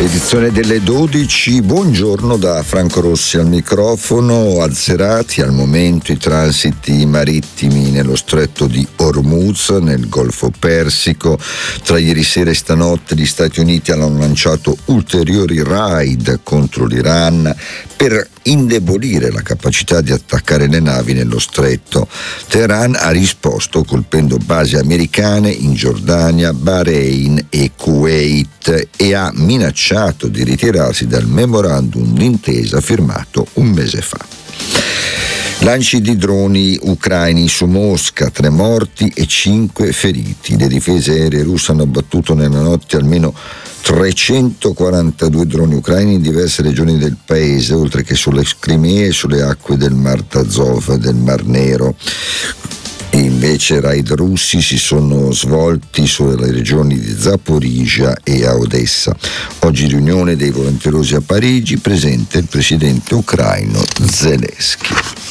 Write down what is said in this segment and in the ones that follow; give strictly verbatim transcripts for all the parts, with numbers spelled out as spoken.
Edizione delle dodici, buongiorno da Franco Rossi al microfono. Azzerati al momento i transiti marittimi nello stretto di Hormuz, nel Golfo Persico. Tra ieri sera e stanotte gli Stati Uniti hanno lanciato ulteriori raid contro l'Iran per indebolire la capacità di attaccare le navi nello stretto. Teheran ha risposto colpendo basi americane in Giordania, Bahrain e Kuwait e ha minacciato di ritirarsi dal memorandum d'intesa firmato un mese fa. Lanci di droni ucraini su Mosca, tre morti e cinque feriti. Le difese aeree russe hanno abbattuto nella notte almeno trecentoquarantadue droni ucraini in diverse regioni del paese, oltre che sulle Crimea e sulle acque del Mar d'Azov e del Mar Nero. E invece raid russi si sono svolti sulle regioni di Zaporizhia e a Odessa. Oggi riunione dei volenterosi a Parigi, presente il presidente ucraino Zelensky.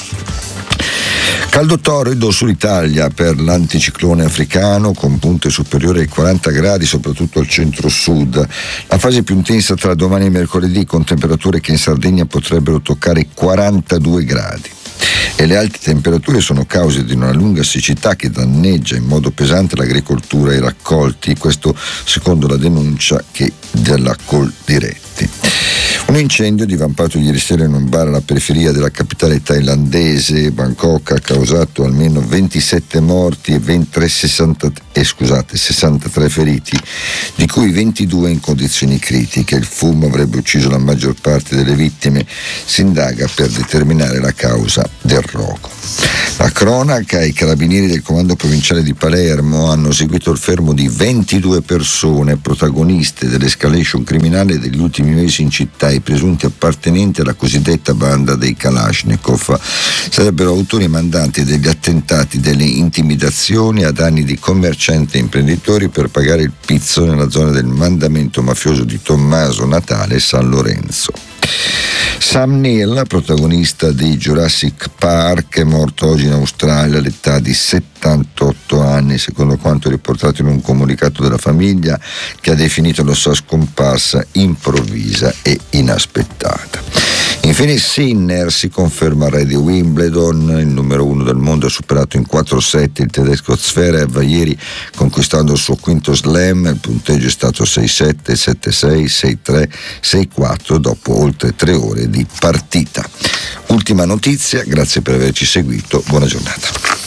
Caldo torrido sull'Italia per l'anticiclone africano con punte superiori ai quaranta gradi, soprattutto al centro-sud. La fase più intensa tra domani e mercoledì, con temperature che in Sardegna potrebbero toccare i quarantadue gradi. E le alte temperature sono cause di una lunga siccità che danneggia in modo pesante l'agricoltura e i raccolti, questo secondo la denuncia che della Coldiretti. Un incendio divampato ieri sera in un bar alla periferia della capitale thailandese, Bangkok, ha causato almeno ventisette morti e, ventitré, sessanta, eh, scusate, sessantatré feriti, di cui ventidue in condizioni critiche. Il fumo avrebbe ucciso la maggior parte delle vittime. Si indaga per determinare la causa del rogo. La cronaca: i carabinieri del comando provinciale di Palermo hanno eseguito il fermo di ventidue persone protagoniste dell'escalation criminale degli ultimi mesi in città. I presunti appartenenti alla cosiddetta banda dei Kalashnikov sarebbero autori e mandanti degli attentati, delle intimidazioni a danni di commercianti e imprenditori per pagare il pizzo nella zona del mandamento mafioso di Tommaso Natale e San Lorenzo. Sam Neill, protagonista di Jurassic Park, è morto oggi in Australia all'età di settantotto anni, secondo quanto riportato in un comunicato della famiglia, che ha definito la sua scomparsa improvvisa e inaspettata. Infine Sinner si conferma re di Wimbledon, il numero uno del mondo ha superato in quattro set il tedesco Zverev ieri, conquistando il suo quinto slam. Il punteggio è stato sei sette, sette sei, sei tre, sei quattro dopo oltre tre ore di partita. Ultima notizia, grazie per averci seguito, buona giornata.